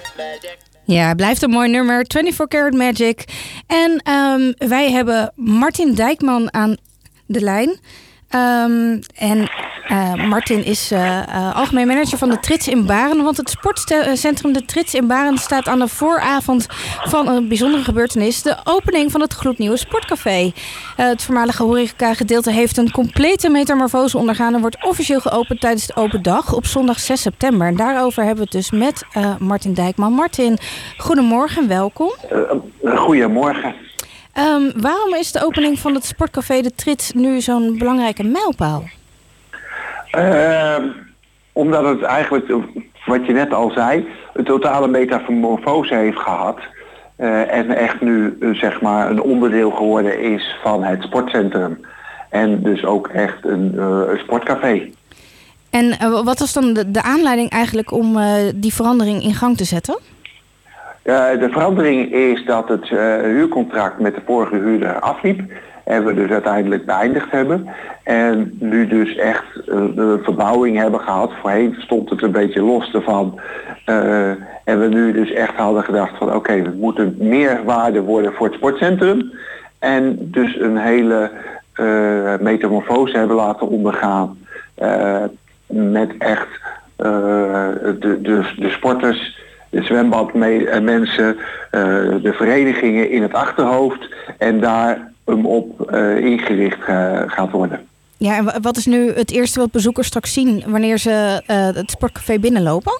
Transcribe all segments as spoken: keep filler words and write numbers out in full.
Ja, blijft een mooi nummer. vierentwintig karat Magic. En um, wij hebben Martin Dijkman aan de lijn. Um, en uh, Martin is uh, uh, algemeen manager van de Trits in Baren. Want het sportcentrum de Trits in Baren staat aan de vooravond van een bijzondere gebeurtenis. De opening van het gloednieuwe sportcafé. Uh, het voormalige horeca-gedeelte heeft een complete metamorfose ondergaan en wordt officieel geopend tijdens de open dag op zondag zes september. En daarover hebben we het dus met uh, Martin Dijkman. Martin, goedemorgen en welkom. Uh, goedemorgen. Um, waarom is de opening van het sportcafé de Trits nu zo'n belangrijke mijlpaal? Uh, omdat het eigenlijk, wat je net al zei, een totale metamorfose heeft gehad. Uh, en echt nu uh, zeg maar een onderdeel geworden is van het sportcentrum. En dus ook echt een, uh, een sportcafé. En uh, wat was dan de, de aanleiding eigenlijk om uh, die verandering in gang te zetten? Uh, de verandering is dat het uh, huurcontract met de vorige huurder afliep. En we dus uiteindelijk beëindigd hebben. En nu dus echt uh, de verbouwing hebben gehad. Voorheen stond het een beetje los ervan. Uh, en we nu dus echt hadden gedacht van oké, okay, we moeten meer waarde worden voor het sportcentrum. En dus een hele uh, metamorfose hebben laten ondergaan. Uh, met echt uh, de, de, de sporters, de zwembadmensen, uh, de verenigingen in het achterhoofd en daar hem op uh, ingericht uh, gaat worden. Ja, en wat is nu het eerste wat bezoekers straks zien wanneer ze uh, het sportcafé binnenlopen?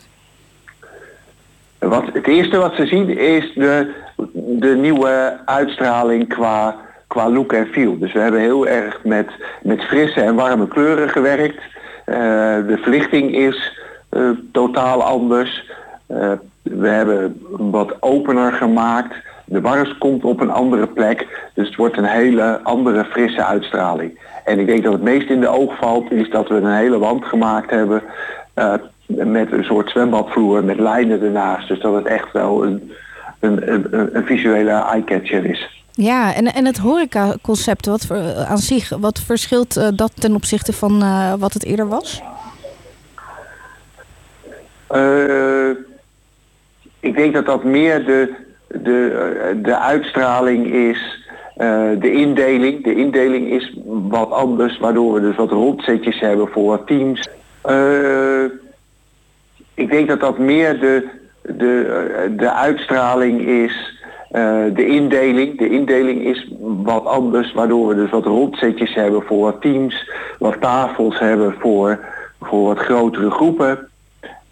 Wat, het eerste wat ze zien is de, de nieuwe uitstraling qua, qua look en feel. Dus we hebben heel erg met, met frisse en warme kleuren gewerkt. Uh, de verlichting is uh, totaal anders. Uh, we hebben wat opener gemaakt. De bars komt op een andere plek. Dus het wordt een hele andere frisse uitstraling. En ik denk dat het meest in de oog valt is dat we een hele wand gemaakt hebben. Uh, met een soort zwembadvloer met lijnen ernaast. Dus dat het echt wel een, een, een, een visuele eye-catcher is. Ja, en, en het horeca-concept wat voor, aan zich, wat verschilt uh, dat ten opzichte van uh, wat het eerder was? Uh, ik denk dat dat meer de, de, de uitstraling is, uh, de indeling. De indeling is wat anders, waardoor we dus wat rondzetjes hebben voor wat teams. Uh, ik denk dat dat meer de, de, de uitstraling is, uh, de indeling. De indeling is wat anders, waardoor we dus wat rondzetjes hebben voor wat teams, wat tafels hebben voor, voor wat grotere groepen.